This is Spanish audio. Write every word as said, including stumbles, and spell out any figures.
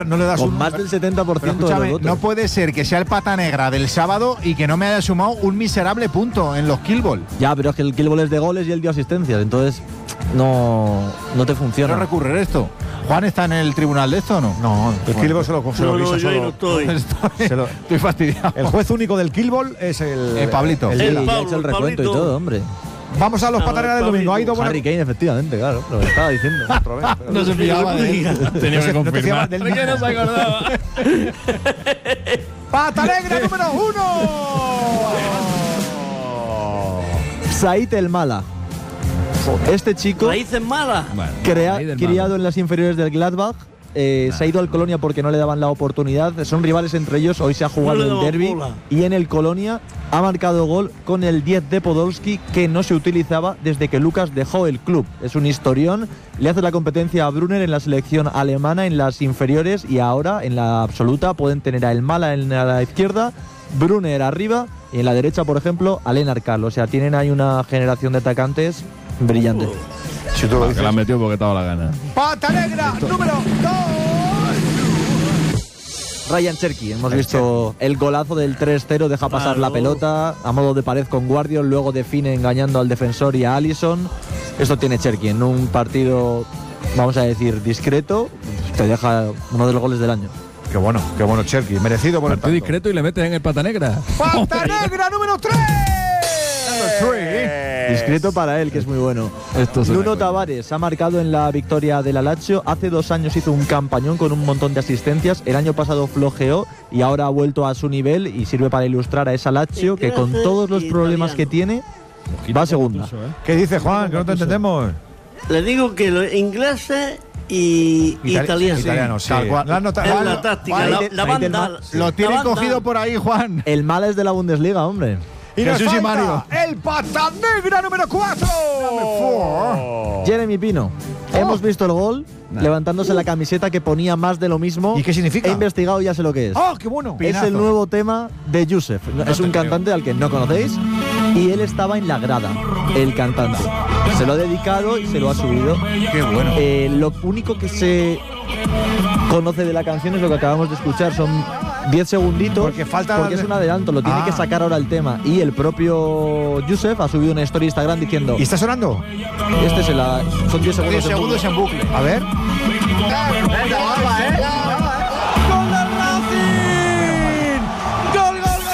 No le das con un, más del setenta por ciento de los votos. No puede ser que sea el pata negra del sábado y que no me haya sumado un miserable punto en los kill ball. Ya, pero es que el kill ball es de goles y él dio asistencias, entonces no, no te funciona. ¿No recurrir esto? ¿Juan está en el tribunal de esto o no? No, el kill ball se lo, se lo No, no, guisa yo ahí solo. no estoy. Estoy, Se lo- estoy fastidiado. El juez único del kill ball es el, Eh, Pablito. el Sí, El Vila. ya ha Pablo, hecho el recuento Pablito. y todo, hombre. Vamos a los Ah, pataneras del Pablito. domingo. Hay dos buenas. Harry Kane, efectivamente, claro, lo que estaba diciendo. Otro vez, pero- No se fiaba de él. Tenía No que se- no te confirmar. fiabas del ¿Por qué no se acordaba? ¡Pata negra número uno! Said El Mala. Este chico, Raíces malas. Bueno, crea- ahí del criado malo. en las inferiores del Gladbach, eh, se ha ido al Colonia porque no le daban la oportunidad. Son rivales entre ellos. Hoy se ha jugado No le el daban derbi bola. y en el Colonia ha marcado gol con el diez de Podolski, que no se utilizaba desde que Lucas dejó el club. Es un historión. Le hace la competencia a Brunner en la selección alemana en las inferiores y ahora en la absoluta pueden tener a El Mala en la izquierda, Brunner arriba y en la derecha, por ejemplo, a Lennart Karl. O sea, tienen ahí una generación de atacantes brillante. Si tú lo Que dices. la han metido porque estaba la gana. ¡Pata negra número dos! Ryan Cherky, hemos visto el golazo del tres cero, deja pasar la Claro. pelota a modo de pared con Guardiol, luego define engañando al defensor y a Alisson. Esto tiene Cherky en un partido, vamos a decir, discreto, te deja uno de los goles del año. Qué bueno, qué bueno, Cherky. Merecido por el Partido tanto. discreto y le meten en el pata negra. ¡Pata negra número tres! Discreto para él, que es muy bueno. Esto es una Nuno cosa. Tavares ha marcado en la victoria del Lazio. Hace dos años hizo un campañón con un montón de asistencias. El año pasado flojeó y ahora ha vuelto a su nivel y sirve para ilustrar a esa Lazio que con todos los problemas que tiene va a segunda. ¿Qué dice Juan? Que no te entendemos. Le digo que los ingleses y Itali- italianos. Italiano, sí. Tal cual. La nota- Es Juan, la táctica, Juan, la, ahí te- la ahí te banda. ma- Lo la tienen banda. cogido por ahí, Juan. El Mala es de la Bundesliga, hombre. Y nos Jesús y falta Mario. el pata negra número cuatro. Jeremy Pino. Hemos visto el gol Nah. levantándose la camiseta que ponía más de lo mismo. ¿Y qué significa? He investigado y ya sé lo que es. ¡Oh, qué bueno! Es el nuevo tema de Yusef. Es un cantante al que no conocéis y él estaba en la grada, el cantante. Se lo ha dedicado y se lo ha subido. Qué bueno. Eh, lo único que se conoce de la canción es lo que acabamos de escuchar. Son diez segunditos. Porque falta porque darle- es un adelanto. Lo tiene Ah. que sacar ahora el tema. Y el propio Yusef ha subido una story Instagram diciendo: ¿Y está sonando? Este es el. Son diez segundos. diez en segundos bucle. en bucle. A ver. Venga,